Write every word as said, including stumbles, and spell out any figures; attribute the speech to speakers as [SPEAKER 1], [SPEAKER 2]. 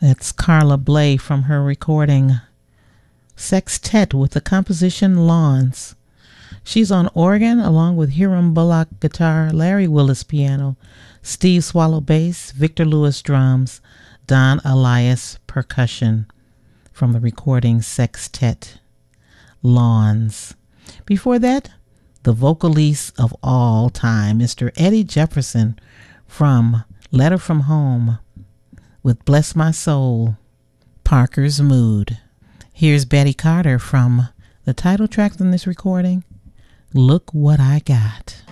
[SPEAKER 1] That's Carla Bley from her recording Sextet with the composition Lawns. She's on organ along with Hiram Bullock guitar, Larry Willis piano, Steve Swallow bass, Victor Lewis drums, Don Elias percussion from the recording Sextet Lawns. Before that, the vocalist of all time, Mister Eddie Jefferson from Letter from Home with Bless My Soul, Parker's Mood. Here's Betty Carter from the title track from this recording, Look What I Got.